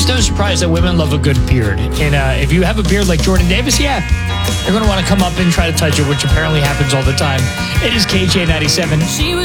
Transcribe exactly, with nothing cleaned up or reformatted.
it's no surprise that women love a good beard. And uh, if you have a beard like Jordan Davis, yeah, they're going to want to come up and try to touch it, which apparently happens all the time. It is K J ninety-seven.